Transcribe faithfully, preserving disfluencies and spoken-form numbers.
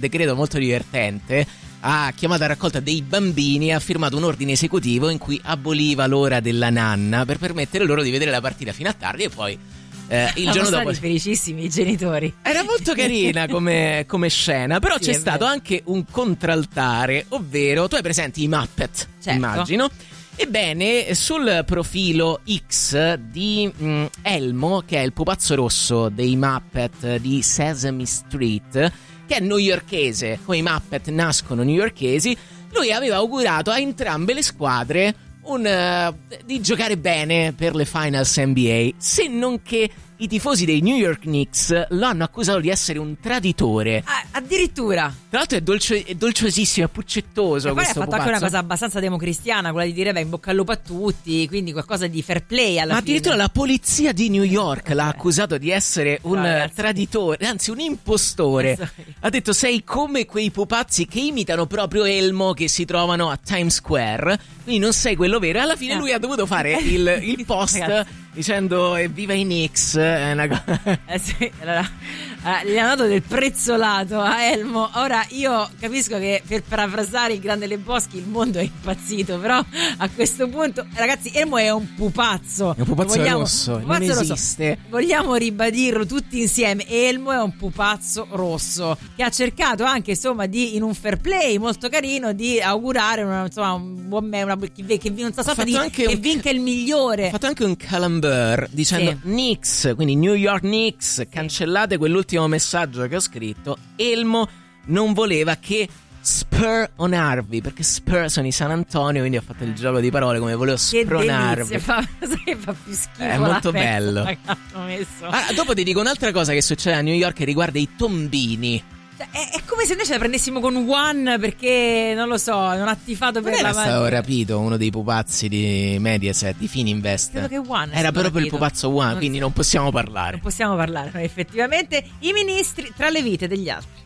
decreto molto divertente, ha chiamato a raccolta dei bambini e ha firmato un ordine esecutivo in cui aboliva l'ora della nanna per permettere loro di vedere la partita fino a tardi e poi eh, il giorno dopo. Stati felicissimi i genitori. Era molto carina come, come scena, però sì, c'è stato vero. anche un contraltare, ovvero tu hai presenti i Muppet, certo. immagino. Ebbene, sul profilo X di mh, Elmo, che è il pupazzo rosso dei Muppet di Sesame Street, che è newyorkese, come i Muppet nascono newyorkesi, lui aveva augurato a entrambe le squadre un, uh, di giocare bene per le finals N B A, se non che i tifosi dei New York Knicks lo hanno accusato di essere un traditore. Ah, addirittura. Tra l'altro è, dolce, è dolciosissimo, è puccettoso. E poi ha fatto pupazzo. anche una cosa abbastanza democristiana, quella di dire beh, in bocca al lupo a tutti, quindi qualcosa di fair play alla Ma fine. addirittura la polizia di New York l'ha accusato di essere un no, traditore, anzi un impostore. Ha detto sei come quei pupazzi che imitano proprio Elmo che si trovano a Times Square, quindi non sei quello vero. E alla fine no. lui ha dovuto fare il, il post dicendo evviva i Knicks. È una cosa. Eh sì, allora, eh, gli hanno dato del prezzolato a Elmo. Ora io capisco che per parafrasare il grande Lebowski il mondo è impazzito, però a questo punto ragazzi Elmo è un pupazzo. È un pupazzo vogliamo, rosso, pupazzo non rosso. esiste. Vogliamo ribadirlo tutti insieme. Elmo è un pupazzo rosso che ha cercato anche insomma di in un fair play molto carino di augurare una, insomma un buon me, una, che, che non so sorta di che un, vinca il migliore. Ha fatto anche un calamber dicendo sì. Knicks, quindi New York Knicks, sì. cancellate quell'ultimo messaggio che ho scritto. Elmo non voleva che spronarvi, perché Spur sono i San Antonio, quindi ho fatto il gioco di parole come volevo spronarvi. Che fa, fa più schifo. È molto bello. Ah, dopo ti dico un'altra cosa che succede a New York che riguarda i tombini. È, è come se noi ce la prendessimo con One perché non lo so, non ha tifato per non la era stato rapito uno dei pupazzi di Mediaset, di Fininvest. Credo che One era proprio rapito. Il pupazzo One, non quindi so. non possiamo parlare. Non possiamo parlare, effettivamente. I ministri tra le vite degli altri.